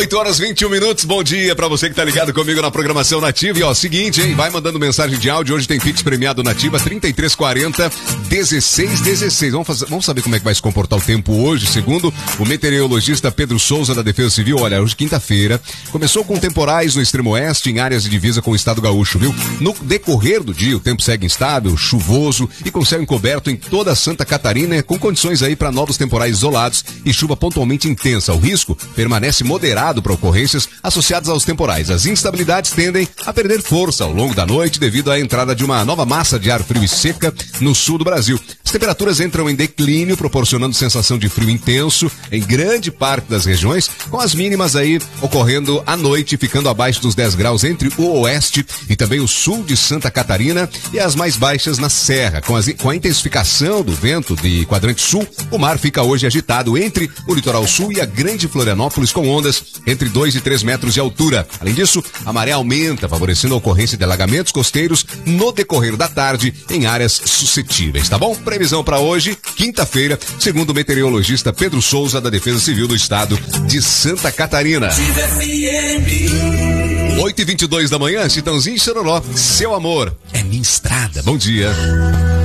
8h21, bom dia pra você que tá ligado comigo na programação Nativa. E ó, seguinte, hein, vai mandando mensagem de áudio, hoje tem Pix premiado Nativa, 3340-1616. Vamos saber como é que vai se comportar o tempo hoje, segundo o meteorologista Pedro Souza da Defesa Civil. Olha, hoje quinta-feira, começou com temporais no extremo oeste, em áreas de divisa com o estado gaúcho, viu? No decorrer do dia, o tempo segue instável, chuvoso e com céu encoberto em toda Santa Catarina, com condições aí para novos temporais isolados e chuva pontualmente intensa. O risco permanece moderado para ocorrências associadas aos temporais. As instabilidades tendem a perder força ao longo da noite devido à entrada de uma nova massa de ar frio e seca no sul do Brasil. As temperaturas entram em declínio, proporcionando sensação de frio intenso em grande parte das regiões, com as mínimas aí ocorrendo à noite, ficando abaixo dos 10 graus entre o oeste e também o sul de Santa Catarina, e as mais baixas na serra. Com a intensificação do vento de quadrante sul, o mar fica hoje agitado entre o litoral sul e a grande Florianópolis, com ondas entre 2 e 3 metros de altura. Além disso, a maré aumenta, favorecendo a ocorrência de alagamentos costeiros no decorrer da tarde em áreas suscetíveis, tá bom? Previsão para hoje, quinta-feira, segundo o meteorologista Pedro Souza da Defesa Civil do estado de Santa Catarina. 8h22 da manhã, Chitãozinho e Chororó, seu amor é minha estrada. Bom dia.